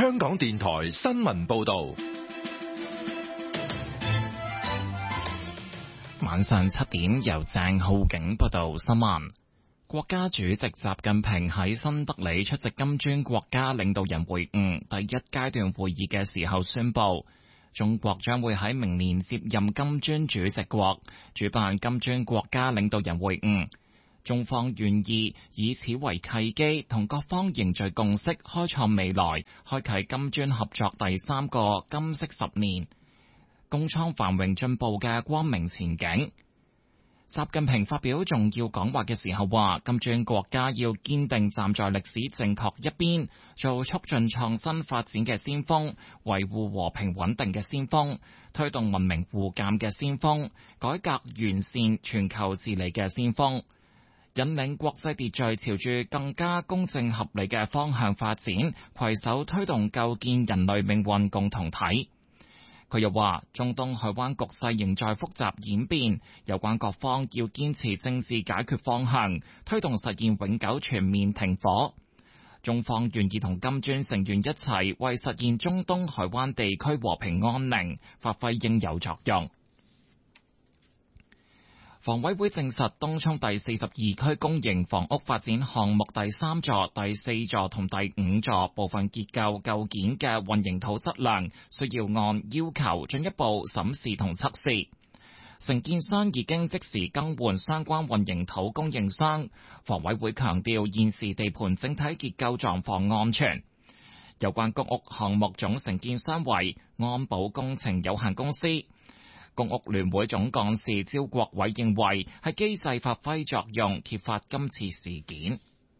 香港電台新聞報道。 晚上7點，由鄭浩景報道新聞。國家主席習近平喺新德里出席金磚國家領導人會晤第一階段會議嘅時候宣布，中國將會喺明年接任金磚主席國，主辦金磚國家領導人會晤。中方願意以此為契機，同各方凝聚共識，開創未來，開啟金磚合作第3個金色10年，共創繁榮進步嘅光明前景。習近平發表重要講話嘅時候話，金磚國家要堅定站在歷史正確一邊，做促進創新發展嘅先鋒，維護和平穩定嘅先鋒，推動文明互鑒嘅先鋒，改革完善全球治理嘅先鋒，引領國際秩序朝住更加公正合理嘅方向發展，攜手推動構建人類命運共同體。佢又話，中東海灣局勢仍在複雜演變，有關各方要堅持政治解決方向，推動實現永久全面停火。中方願意同金磚成員一齊，為實現中東海灣地區和平安寧發揮應有作用。房委會證實，東涌第42區公營房屋發展項目第3座、第4座同第5座部分結構構件嘅混凝土質量，需要按要求進一步審視同測試。承建商已經即時更換相關混凝土供應商。房委會強調，現時地盤整體結構狀況安全。有關公屋項目總承建商為安保工程有限公司。公屋聯會總幹事招國偉認為，係機制發揮作用，揭發今次事件。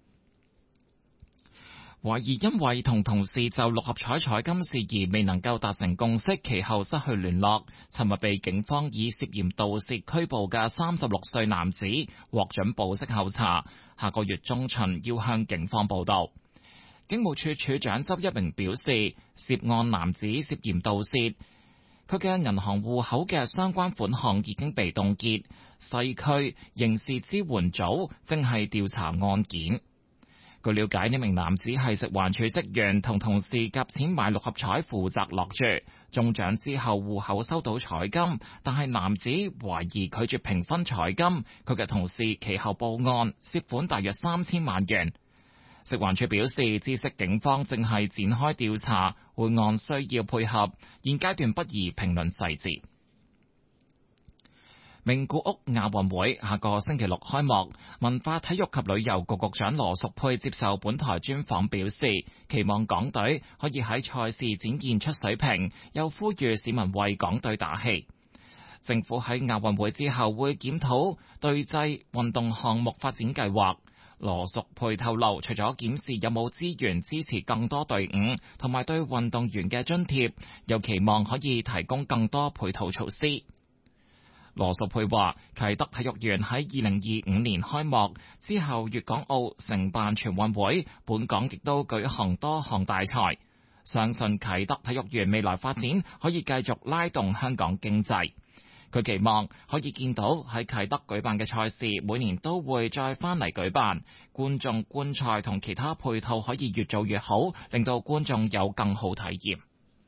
懷疑因為同同事就六合彩彩金事宜未能夠達成共識，其後失去聯絡。尋日被警方以涉嫌盜竊拘捕嘅36歲男子獲准保釋候查，下個月中旬要向警方報到。警務處處長周一鳴表示，涉案男子涉嫌盜竊，佢嘅銀行戶口嘅相關款項已經被凍結，西區刑事支援組正係調查案件。據了解，呢名男子係食環署職員，同同事夾錢買六合彩負責落注，中獎之後戶口收到彩金，但係男子懷疑拒絕平分彩金，佢嘅同事其後報案，涉款大約3000萬元。食環署表示，知悉警方正係展開調查，會按需要配合，現階段不宜評論細節。名古屋亞運會下個星期六開幕，文化體育及旅遊局局長羅淑佩接受本台專訪表示，期望港隊可以喺賽事展現出水平，又呼籲市民為港隊打氣。政府喺亞運會之後會檢討隊際運動項目發展計劃。羅淑佩透露，除咗檢視有冇資源支持更多隊伍，同埋對運動員嘅津貼，又期望可以提供更多配套措施。羅淑佩話，啟德體育園喺2025年開幕之後，粵港澳承辦全運會，本港亦都舉行多項大賽，相信啟德體育園未來發展可以繼續拉動香港經濟。佢期望可以見到喺啟德舉辦嘅賽事，每年都會再返嚟舉辦，觀眾觀賽同其他配套可以越做越好，令到觀眾有更好體驗。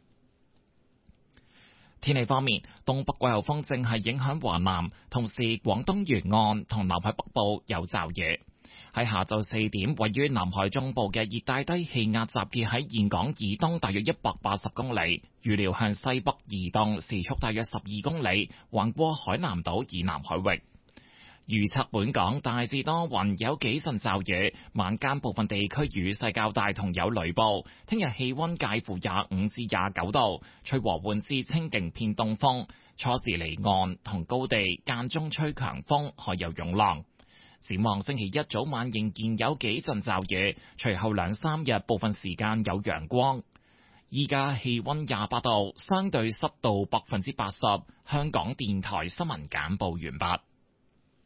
天氣方面，東北季候風正係影響華南，同時廣東沿岸同南海北部有驟雨。喺下晝4點，位於南海中部嘅熱帶低氣壓集結喺峴港以東大約180公里，預料向西北移動，時速大約12公里，橫過海南島以南海域。預測本港大致多雲，有幾陣驟雨，晚間部分地區雨勢較大，同有雷暴。聽日氣溫介乎25至29度，吹和緩至清勁偏東風，初時離岸同高地間中吹強風，海有湧浪。展望星期一早晚仍然有幾陣驟雨，隨後2-3日部分時間有陽光。依家氣溫28度，相對濕度80%。香港電台新聞簡報完畢。